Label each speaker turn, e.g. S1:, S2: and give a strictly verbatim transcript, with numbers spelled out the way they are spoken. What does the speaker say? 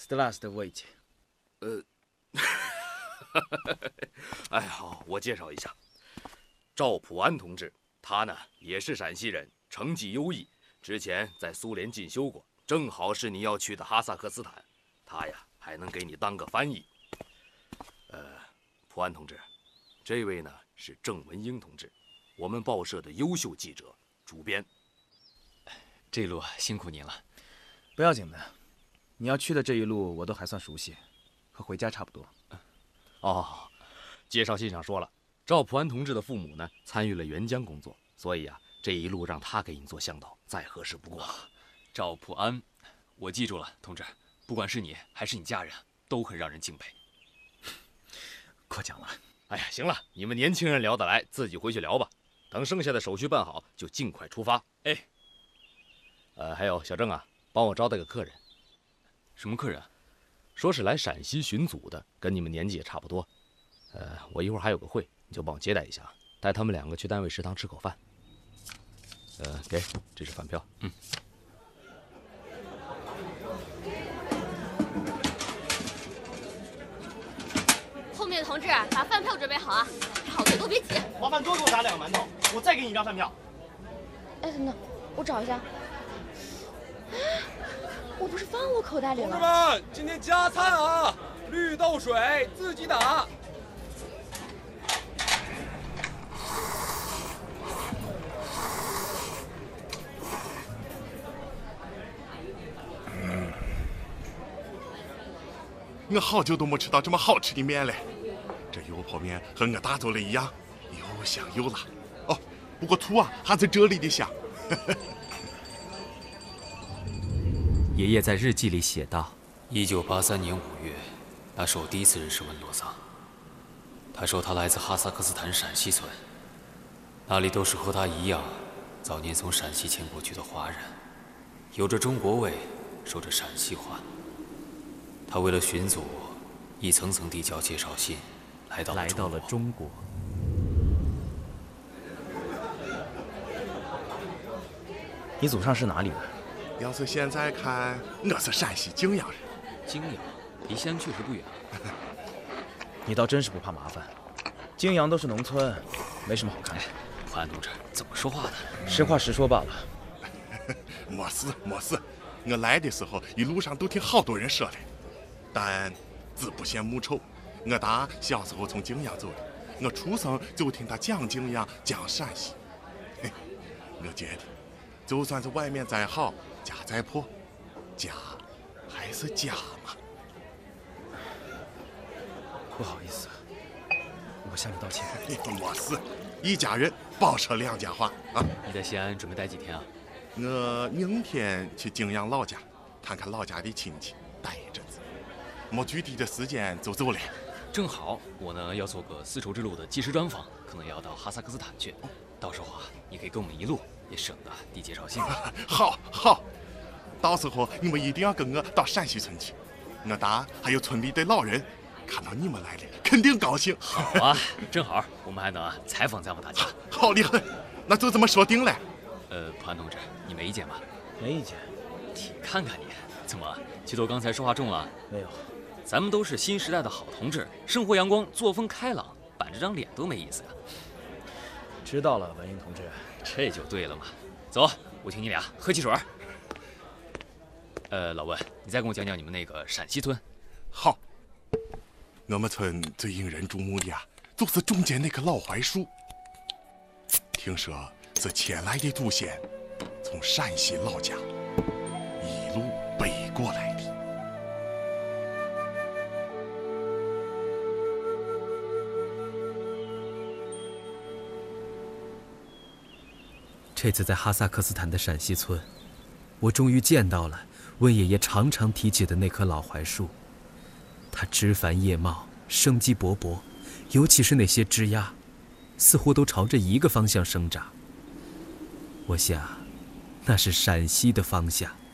S1: Здравствуйте。
S2: 呃，哎，好，我介绍一下，赵普安同志，他呢也是陕西人，成绩优异，之前在苏联进修过，正好是你要去的哈萨克斯坦，他呀还能给你当个翻译。呃，普安同志，这位呢是郑文英同志，我们报社的优秀记者、主编。
S3: 这一路辛苦您了。
S1: 不要紧的，你要去的这一路我都还算熟悉，和回家差不多。
S2: 哦，介绍信上说了，赵普安同志的父母呢参与了援疆工作，所以啊这一路让他给你做向导，再合适不过。
S3: 赵普安，我记住了，同志，不管是你还是你家人，都很让人敬佩。
S1: 过奖了。
S2: 哎呀，行了，你们年轻人聊得来，自己回去聊吧。等剩下的手续办好，就尽快出发。
S3: 哎，
S2: 呃，还有小郑啊，帮我招待个客人。
S3: 什么客人？
S2: 说是来陕西巡祖的，跟你们年纪也差不多。呃，我一会儿还有个会，你就帮我接待一下，带他们两个去单位食堂吃口饭。呃，给，这是饭票。
S3: 嗯。
S4: 后面的同志把饭票准备好啊，好的都别挤。
S5: 麻烦多给我打两个馒头，我再给你一张饭票。
S4: 哎，等等，我找一下。我不是放我口袋里了。
S6: 同志们，今天加餐啊，绿豆水自己打。
S7: 嗯，我好久都没吃到这么好吃的面了。这油泼面和我打做的一样，又香又辣。哦，不过醋啊还是这里的香。
S8: 爷爷在日记里写道：
S3: 一九八三年五月，那是我第一次认识文罗桑。他说他来自哈萨克斯坦陕西村，那里都是和他一样，早年从陕西迁过去的华人，有着中国味，说着陕西话。他为了寻祖，一层层递交介绍信，来到了
S8: 来到了中国。
S1: 你祖上是哪里的？
S7: 要是现在看，我是陕西泾阳人。
S3: 泾阳，离西安确实不远。
S1: 你倒真是不怕麻烦。泾阳都是农村，没什么好看的。
S3: 普安同志，怎么说话的？
S1: 实话实说罢了。
S7: 没事没事，我来的时候一路上都听好多人说的，但子不嫌母丑。我爸小时候从泾阳走的，我出生就听他讲泾阳，讲陕西。嘿，我觉得，就算是外面再好，家再破，家还是家嘛。
S1: 不好意思，我向你道歉。
S7: 没事，一家人包说两家话啊。
S3: 你在西安准备待几天啊？
S7: 我明天去泾阳老家，看看老家的亲戚，待一阵子。没具体的时间就走了。
S3: 正好我呢要做个丝绸之路的纪实专访，可能要到哈萨克斯坦去。到时候啊，你可以跟我们一路，也省得递介绍信。
S7: 好，好，到时候你们一定要跟我到陕西村去。我大还有村里的老人看到你们来了，肯定高兴。
S3: 好啊，正好我们还能采访采访大家。
S7: 好厉害，那就这么说定了。
S3: 呃，普安同志，你没意见吧？
S1: 没意见。
S3: 你看看你，怎么齐头刚才说话重了？
S1: 没有。
S3: 咱们都是新时代的好同志，生活阳光，作风开朗，板着张脸多没意思呀。
S1: 知道了，文英同志。
S3: 这就对了嘛。走，我请你俩喝汽水。呃，老文，你再跟我讲讲你们那个陕西村。
S7: 好，我们村最引人注目的啊，就是中间那棵老槐树。听说是迁来的祖先从陕西老家一路背过来的。
S8: 这次在哈萨克斯坦的陕西村，我终于见到了温爷爷常常提起的那棵老槐树。它枝繁叶茂，生机勃勃，尤其是那些枝丫，似乎都朝着一个方向生长。我想，那是陕西的方向。